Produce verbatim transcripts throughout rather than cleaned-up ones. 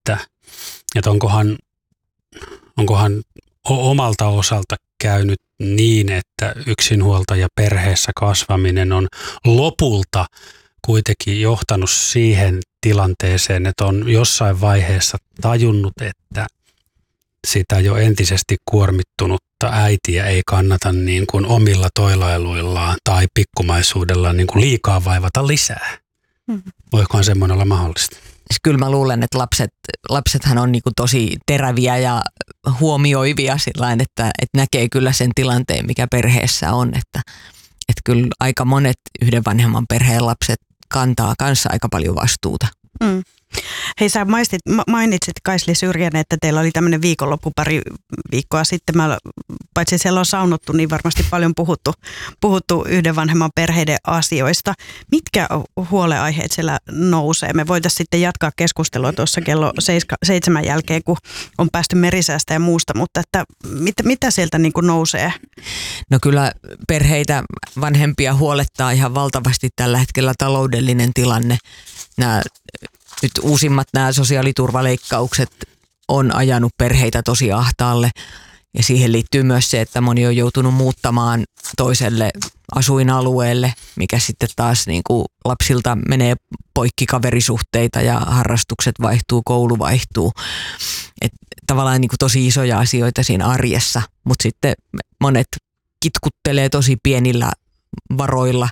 että, että onkohan, onkohan omalta osalta käynyt niin, että yksinhuoltaja perheessä kasvaminen on lopulta kuitenkin johtanut siihen tilanteeseen, että on jossain vaiheessa tajunnut, että sitä jo entisesti kuormittunutta äitiä ei kannata niin kuin omilla toilailuillaan tai pikkumaisuudellaan niin kuin liikaa vaivata lisää. Mm. Voikohan semmoinen olla mahdollista? Kyllä mä luulen, että lapset, lapsethan on niin kuin tosi teräviä ja huomioivia sillain, että, että näkee kyllä sen tilanteen, mikä perheessä on. Että, että kyllä aika monet yhden vanhemman perheen lapset kantaa kanssa aika paljon vastuuta. Mm. Hei, sä mainitsit, mainitsit Kaisli Syrjänen, että teillä oli tämmöinen viikonloppu pari viikkoa sitten. Mä, paitsi siellä on saunottu, niin varmasti paljon puhuttu, puhuttu yhden vanhemman perheiden asioista. Mitkä huoleaiheet siellä nousee? Me voitaisiin sitten jatkaa keskustelua tuossa kello seitsemän jälkeen, kun on päästy merisäästä ja muusta, mutta että mit, mitä sieltä niin kuin nousee? No kyllä perheitä, vanhempia huolettaa ihan valtavasti tällä hetkellä taloudellinen tilanne. Nämä Nyt uusimmat nämä sosiaaliturvaleikkaukset on ajanut perheitä tosi ahtaalle ja siihen liittyy myös se, että moni on joutunut muuttamaan toiselle asuinalueelle, mikä sitten taas niin kuin lapsilta menee poikki kaverisuhteita ja harrastukset vaihtuu, koulu vaihtuu. Et tavallaan niin kuin tosi isoja asioita siinä arjessa, mutta sitten monet kitkuttelee tosi pienillä varoilla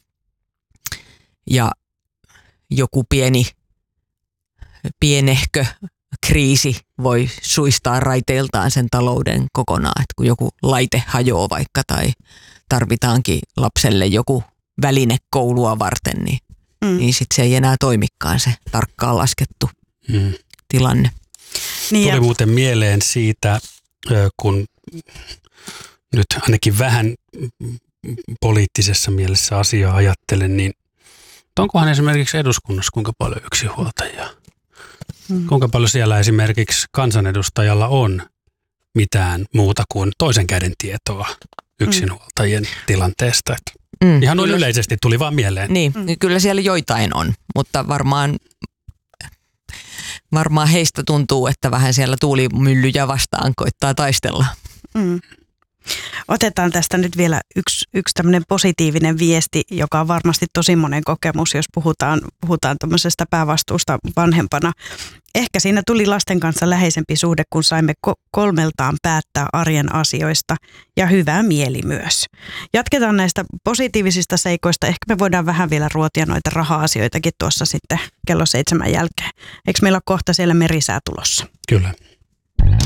ja joku pieni pienehkö kriisi voi suistaa raiteiltaan sen talouden kokonaan, että kun joku laite hajoaa vaikka tai tarvitaankin lapselle joku väline koulua varten, niin, mm. niin sitten se ei enää toimikaan se tarkkaan laskettu mm. tilanne. Niin tuli muuten mieleen siitä, kun nyt ainakin vähän poliittisessa mielessä asiaa ajattelen, niin onkohan esimerkiksi eduskunnassa kuinka paljon yksinhuoltajia? Hmm. Kuinka paljon siellä esimerkiksi kansanedustajalla on mitään muuta kuin toisen käden tietoa yksinhuoltajien hmm. tilanteesta? Hmm. Ihan noin yleisesti tuli vaan mieleen. Niin, hmm. kyllä siellä joitain on, mutta varmaan, varmaan heistä tuntuu, että vähän siellä tuulimyllyjä vastaan koittaa taistella. Hmm. Otetaan tästä nyt vielä yksi, yksi tämmöinen positiivinen viesti, joka on varmasti tosi monen kokemus, jos puhutaan, puhutaan tämmöisestä päävastuusta vanhempana. Ehkä siinä tuli lasten kanssa läheisempi suhde, kun saimme ko- kolmeltaan päättää arjen asioista ja hyvä mieli myös. Jatketaan näistä positiivisista seikoista. Ehkä me voidaan vähän vielä ruotia noita raha-asioitakin tuossa sitten kello seitsemän jälkeen. Eikö meillä ole kohta siellä merisää tulossa? Kyllä.